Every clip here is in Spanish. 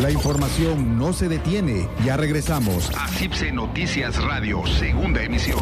La información no se detiene. Ya regresamos a CIPSE Noticias Radio, segunda emisión.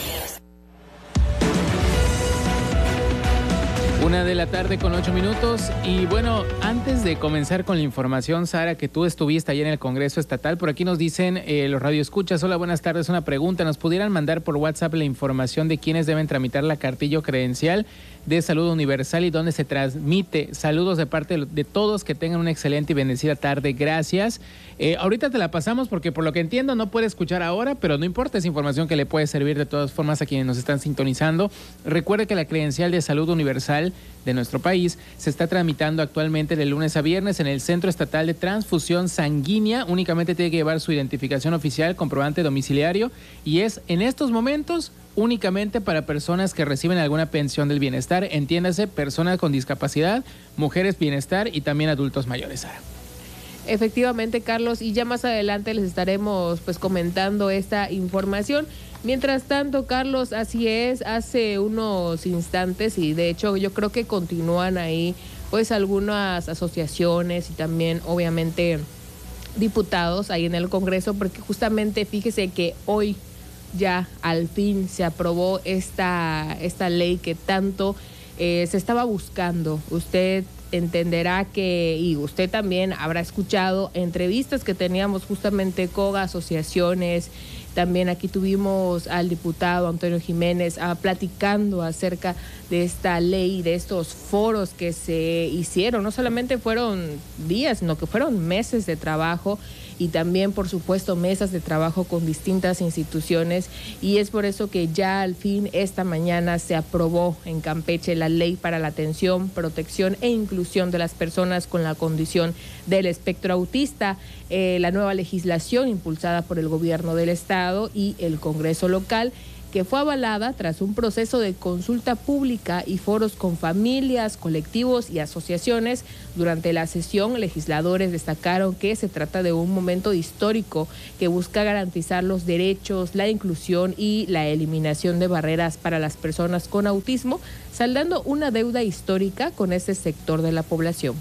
1:08 p.m. Y bueno, antes de comenzar con la información, Sara, que tú estuviste ayer en el Congreso Estatal, por aquí nos dicen los radioescuchas: hola, buenas tardes, una pregunta, ¿nos pudieran mandar por WhatsApp la información de quiénes deben tramitar la cartilla credencial de salud universal y dónde se transmite? Saludos de parte de todos, que tengan una excelente y bendecida tarde, gracias. Ahorita te la pasamos porque por lo que entiendo no puede escuchar ahora, pero no importa, es información que le puede servir de todas formas a quienes nos están sintonizando. Recuerde que la credencial de salud universal de nuestro país se está tramitando actualmente de lunes a viernes en el Centro Estatal de Transfusión Sanguínea. Únicamente tiene que llevar su identificación oficial, comprobante domiciliario, y es en estos momentos únicamente para personas que reciben alguna pensión del bienestar, entiéndase, personas con discapacidad, mujeres bienestar y también adultos mayores, Sara. Efectivamente, Carlos, y ya más adelante les estaremos comentando esta información. Mientras tanto, Carlos, así es, hace unos instantes, y de hecho yo creo que continúan ahí algunas asociaciones y también obviamente diputados ahí en el Congreso, porque justamente fíjese que hoy ya al fin se aprobó esta ley que tanto se estaba buscando. Usted entenderá que, y usted también habrá escuchado entrevistas que teníamos justamente con asociaciones. También aquí tuvimos al diputado Antonio Jiménez platicando acerca de esta ley, de estos foros que se hicieron. No solamente fueron días, sino que fueron meses de trabajo, y también, por supuesto, mesas de trabajo con distintas instituciones, y es por eso que ya al fin esta mañana se aprobó en Campeche la ley para la atención, protección e inclusión de las personas con la condición del espectro autista, la nueva legislación impulsada por el gobierno del estado y el Congreso local, que fue avalada tras un proceso de consulta pública y foros con familias, colectivos y asociaciones. Durante la sesión, legisladores destacaron que se trata de un momento histórico que busca garantizar los derechos, la inclusión y la eliminación de barreras para las personas con autismo, saldando una deuda histórica con este sector de la población.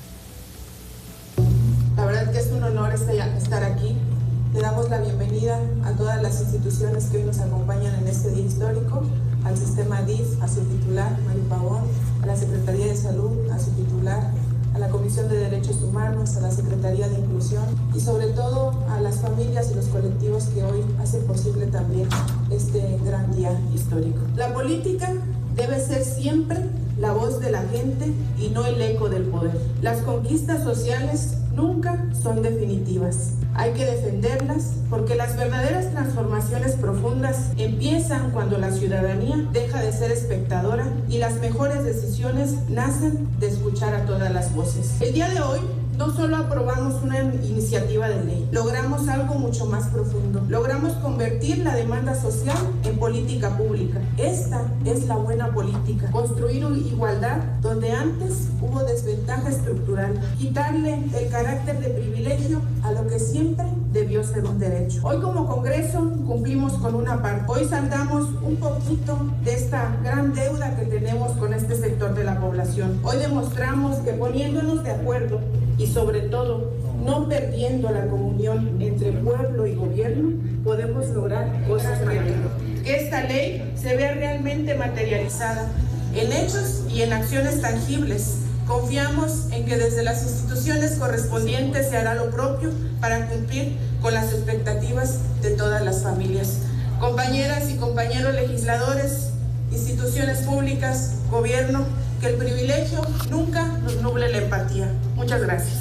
La verdad que es un honor estar aquí. Le damos la bienvenida a todas las instituciones que hoy nos acompañan en este día histórico, al sistema DIF, a su titular, Mario Pavón, a la Secretaría de Salud, a su titular, a la Comisión de Derechos Humanos, a la Secretaría de Inclusión y sobre todo a las familias y los colectivos que hoy hacen posible también este gran día histórico. La política debe ser siempre la voz de la gente y no el eco del poder. Las conquistas sociales nunca son definitivas. Hay que defenderlas porque las verdaderas transformaciones profundas empiezan cuando la ciudadanía deja de ser espectadora y las mejores decisiones nacen de escuchar a todas las voces. El día de hoy no solo aprobamos una iniciativa de ley, logramos algo mucho más profundo. Logramos convertir la demanda social en política pública. Esta es la buena política. Construir una igualdad donde antes hubo desventaja estructural. Quitarle el carácter de privilegio a lo que siempre debió ser un derecho. Hoy como Congreso cumplimos con una parte. Hoy saldamos un poquito de esta gran deuda que tenemos con este sector de la población. Hoy demostramos que poniéndonos de acuerdo y sobre todo no perdiendo la comunión entre pueblo y gobierno, podemos lograr cosas maravillosas. Que esta ley se vea realmente materializada en hechos y en acciones tangibles. Confiamos en que desde las instituciones correspondientes se hará lo propio para cumplir con las expectativas de todas las familias. Compañeras y compañeros legisladores, instituciones públicas, gobierno, que el privilegio nunca nos nuble la empatía. Muchas gracias.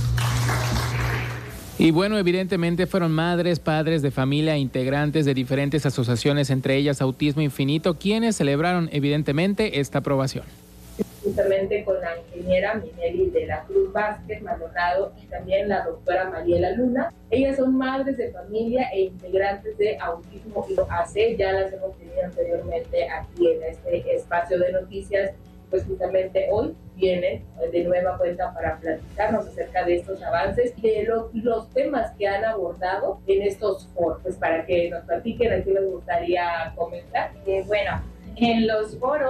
Y bueno, evidentemente fueron madres, padres de familia, integrantes de diferentes asociaciones, entre ellas Autismo Infinito, quienes celebraron evidentemente esta aprobación. Justamente con la ingeniera Minelli de la Cruz Vázquez Maldonado y también la doctora Mariela Luna. Ellas son madres de familia e integrantes de Autismo AC, ya las hemos tenido anteriormente aquí en este espacio de noticias. Pues justamente hoy vienen de nueva cuenta para platicarnos acerca de estos avances y de los temas que han abordado en estos foros. Pues para que nos platiquen, aquí les gustaría comentar. Bueno, en los foros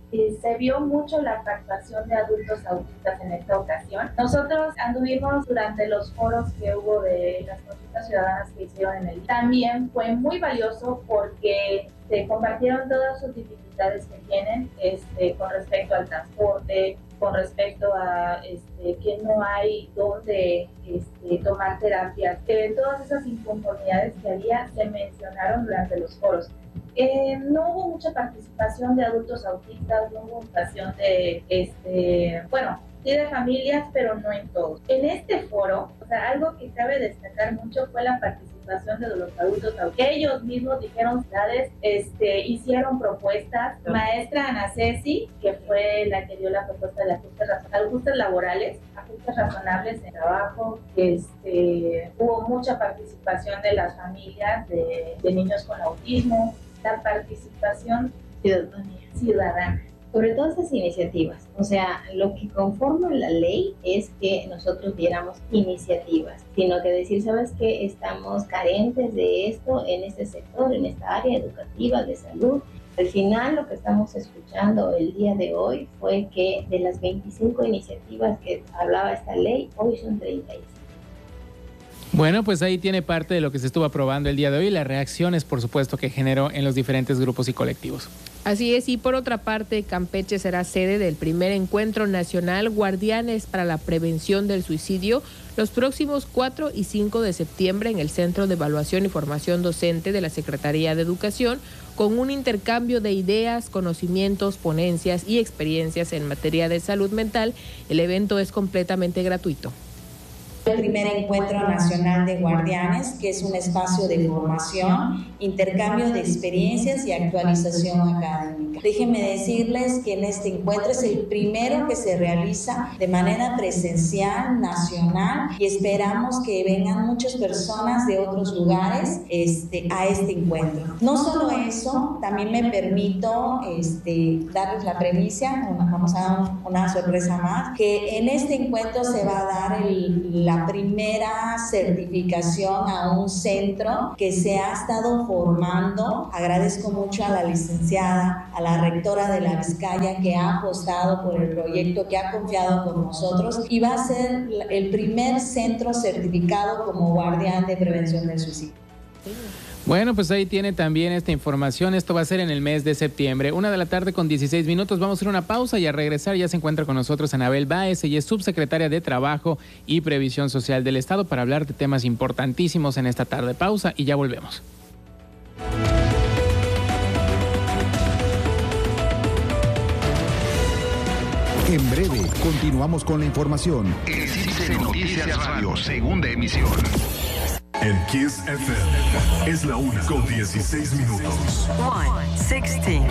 se vio mucho la participación de adultos autistas en esta ocasión. Nosotros anduvimos durante los foros que hubo de las consultas ciudadanas que hicieron en el... También fue muy valioso porque se compartieron todas sus dificultades que tienen con respecto al transporte, con respecto a que no hay dónde tomar terapias. Todas esas inconformidades que había se mencionaron durante los foros. No hubo mucha participación de adultos autistas, no hubo participación de, sí de familias, pero no en todos. En este foro, algo que cabe destacar mucho fue la participación de los adultos autistas. Ellos mismos dijeron hicieron propuestas. Maestra Ana Ceci, que fue la que dio la propuesta de ajustes laborales, ajustes razonables en trabajo, hubo mucha participación de las familias de niños con autismo, la participación ciudadana. Sobre todas esas iniciativas, lo que conforma la ley es que nosotros diéramos iniciativas, sino que decir, ¿sabes qué? Estamos carentes de esto en este sector, en esta área educativa, de salud. Al final, lo que estamos escuchando el día de hoy fue que de las 25 iniciativas que hablaba esta ley, hoy son 36. Bueno, pues ahí tiene parte de lo que se estuvo aprobando el día de hoy y las reacciones, por supuesto, que generó en los diferentes grupos y colectivos. Así es, y por otra parte, Campeche será sede del primer encuentro nacional Guardianes para la Prevención del Suicidio los próximos 4 y 5 de septiembre en el Centro de Evaluación y Formación Docente de la Secretaría de Educación, con un intercambio de ideas, conocimientos, ponencias y experiencias en materia de salud mental. El evento es completamente gratuito. El primer encuentro nacional de guardianes, que es un espacio de formación, intercambio de experiencias y actualización académica. Déjenme decirles que en este encuentro es el primero que se realiza de manera presencial, nacional, y esperamos que vengan muchas personas de otros lugares a este encuentro. No solo eso, también me permito darles la primicia, vamos a dar una sorpresa más, que en este encuentro se va a dar la primera certificación a un centro que se ha estado formando. Agradezco mucho a la licenciada, a la rectora de la Vizcaya, que ha apostado por el proyecto, que ha confiado con nosotros, y va a ser el primer centro certificado como guardián de prevención del suicidio. Bueno, pues ahí tiene también esta información. Esto va a ser en el mes de septiembre, 1:16 p.m. Vamos a hacer una pausa y a regresar ya se encuentra con nosotros Anabel Báez. Ella es subsecretaria de Trabajo y Previsión Social del Estado para hablar de temas importantísimos en esta tarde. Pausa y ya volvemos. En breve, continuamos con la información. En Noticias Radio, segunda emisión. En Kiss FM es la 1:16 p.m. 1:16.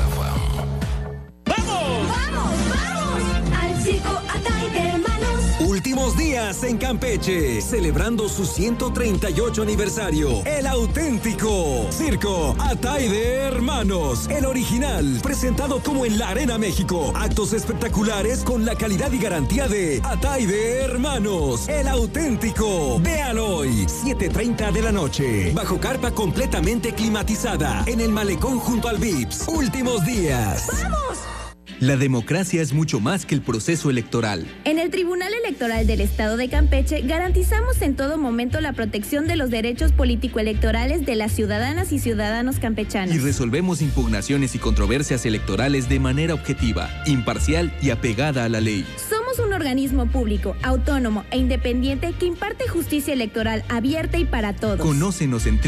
¡Vamos! ¡Vamos! ¡Vamos! Al circo Atay de Hermanos. Últimos días en Campeche, celebrando su 138 aniversario. El auténtico Circo Atay de Hermanos, el original, presentado como en la Arena México. Actos espectaculares con la calidad y garantía de Atay de Hermanos, el auténtico. Véalo hoy, 7:30 de la noche, bajo carpa completamente climatizada, en el malecón junto al Vips. Últimos días. ¡Vamos! La democracia es mucho más que el proceso electoral. En el Tribunal Electoral del Estado de Campeche garantizamos en todo momento la protección de los derechos político-electorales de las ciudadanas y ciudadanos campechanos. Y resolvemos impugnaciones y controversias electorales de manera objetiva, imparcial y apegada a la ley. Somos un organismo público, autónomo e independiente que imparte justicia electoral abierta y para todos. Conócenos en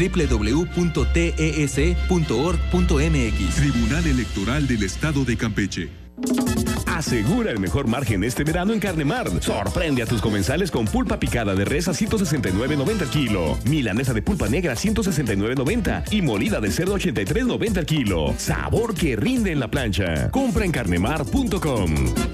www.tes.org.mx. Tribunal Electoral del Estado de Campeche. Asegura el mejor margen este verano en Carnemar. Sorprende a tus comensales con pulpa picada de res a 169.90 el kilo, milanesa de pulpa negra a 169.90 y molida de cerdo 83.90 el kilo. Sabor que rinde en la plancha. Compra en carnemar.com.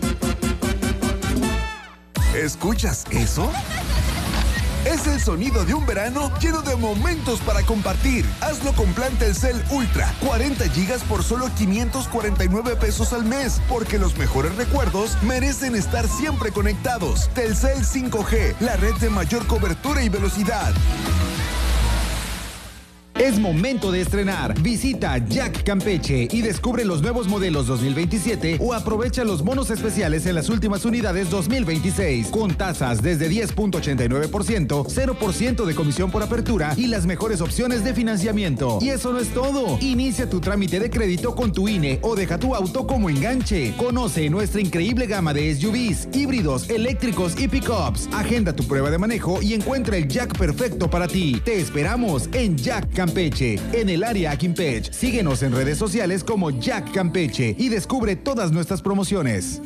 ¿Escuchas eso? Es el sonido de un verano lleno de momentos para compartir. Hazlo con plan Telcel Ultra, 40 gigas por solo 549 pesos al mes, porque los mejores recuerdos merecen estar siempre conectados. Telcel 5G, la red de mayor cobertura y velocidad. Es momento de estrenar. Visita Jack Campeche y descubre los nuevos modelos 2027 o aprovecha los bonos especiales en las últimas unidades 2026 con tasas desde 10.89%, 0% de comisión por apertura y las mejores opciones de financiamiento. Y eso no es todo. Inicia tu trámite de crédito con tu INE o deja tu auto como enganche. Conoce nuestra increíble gama de SUVs, híbridos, eléctricos y pickups. Agenda tu prueba de manejo y encuentra el Jack perfecto para ti. Te esperamos en Jack Campeche, en el área Aquimpech. Síguenos en redes sociales como Jack Campeche y descubre todas nuestras promociones.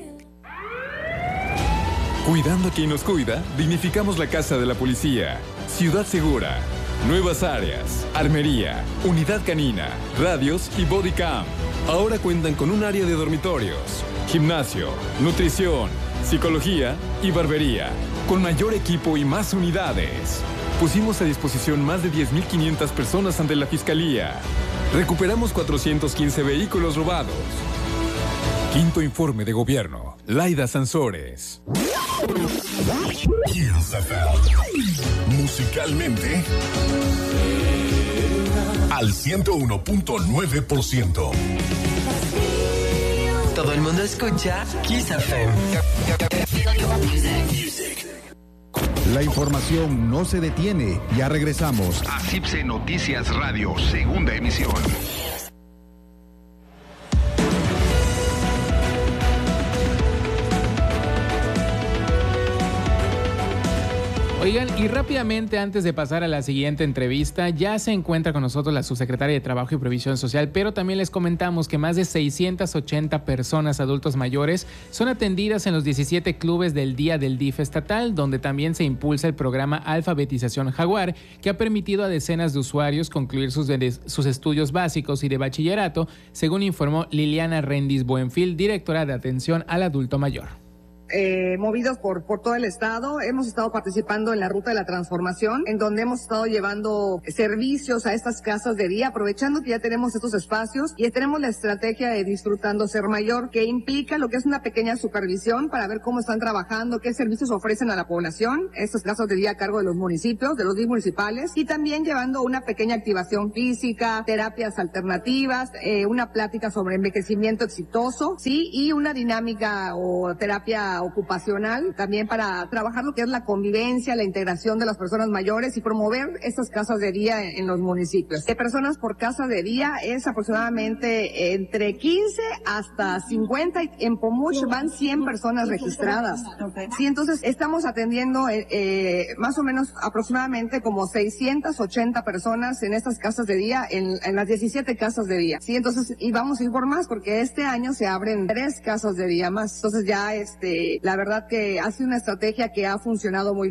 Cuidando a quien nos cuida, dignificamos la casa de la policía. Ciudad Segura, nuevas áreas, armería, unidad canina, radios y body cam. Ahora cuentan con un área de dormitorios, gimnasio, nutrición, psicología y barbería, con mayor equipo y más unidades. Pusimos a disposición más de 10.500 personas ante la Fiscalía. Recuperamos 415 vehículos robados. Quinto informe de gobierno. Laida Sansores. Musicalmente al 101.9%. Todo el mundo escucha Kiss FM. La información no se detiene. Ya regresamos a CIPSE Noticias Radio, segunda emisión. Oigan, y rápidamente antes de pasar a la siguiente entrevista, ya se encuentra con nosotros la subsecretaria de Trabajo y Previsión Social, pero también les comentamos que más de 680 personas adultos mayores son atendidas en los 17 clubes del Día del DIF estatal, donde también se impulsa el programa Alfabetización Jaguar, que ha permitido a decenas de usuarios concluir sus estudios básicos y de bachillerato, según informó Liliana Rendis Buenfil, directora de Atención al Adulto Mayor. Movidos por todo el estado, hemos estado participando en la ruta de la transformación, en donde hemos estado llevando servicios a estas casas de día, aprovechando que ya tenemos estos espacios y tenemos la estrategia de Disfrutando Ser Mayor, que implica lo que es una pequeña supervisión para ver cómo están trabajando, qué servicios ofrecen a la población, estas casas de día a cargo de los municipios, de los DIF municipales, y también llevando una pequeña activación física, terapias alternativas, una plática sobre envejecimiento exitoso, sí, y una dinámica o terapia ocupacional también para trabajar lo que es la convivencia, la integración de las personas mayores y promover estas casas de día en los municipios. De personas por casa de día es aproximadamente entre 15 hasta 50, y en Pomuch van 100 personas registradas. Sí, entonces estamos atendiendo más o menos aproximadamente como 680 personas en estas casas de día, en las 17 casas de día. Sí, entonces, y vamos a ir por más porque este año se abren 3 casas de día más. Entonces ya la verdad que ha sido una estrategia que ha funcionado muy bien.